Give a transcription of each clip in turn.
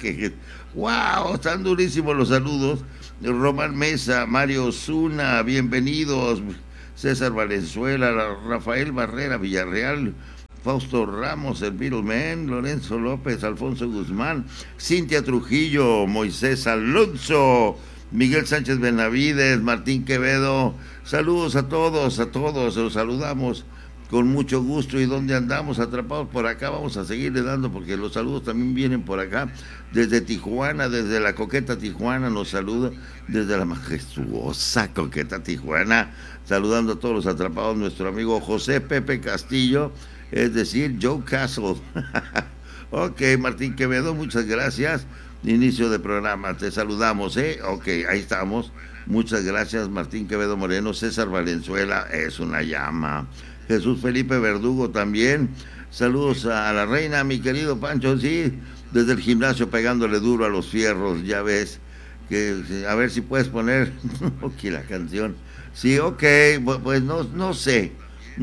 Wow, están durísimos los saludos. Román Mesa, Mario Osuna, bienvenidos. César Valenzuela, Rafael Barrera Villarreal, Fausto Ramos, el Beatleman, Lorenzo López, Alfonso Guzmán, Cintia Trujillo, Moisés Alonso, Miguel Sánchez Benavides, Martín Quevedo. Saludos a todos, los saludamos con mucho gusto. ¿Y dónde andamos? Atrapados por acá. Vamos a seguirle dando porque los saludos también vienen por acá. Desde Tijuana, desde la coqueta Tijuana nos saluda, desde la majestuosa coqueta Tijuana, saludando a todos los atrapados, nuestro amigo José Pepe Castillo, es decir, Joe Castle. Ok, Martín Quevedo, muchas gracias. Inicio de programa, te saludamos, Ok, ahí estamos. Muchas gracias, Martín Quevedo Moreno. César Valenzuela, es una llama. Jesús Felipe Verdugo también. Saludos a la reina, mi querido Pancho, sí, desde el gimnasio pegándole duro a los fierros, ya ves. Que, a ver si puedes poner aquí la canción. Sí, ok, pues no sé.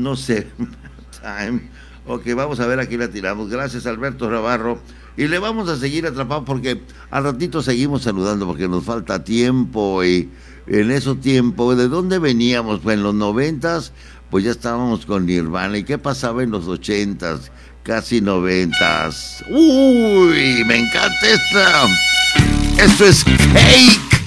Time. Ok, vamos a ver, aquí la tiramos. Gracias, Alberto Navarro. Y le vamos a seguir atrapado porque al ratito seguimos saludando porque nos falta tiempo. Y en ese tiempo, ¿de dónde veníamos? Pues en los 90s, pues ya estábamos con Nirvana. ¿Y qué pasaba en los 80s? Casi 90s. ¡Uy! Me encanta esta. Esto es Cake.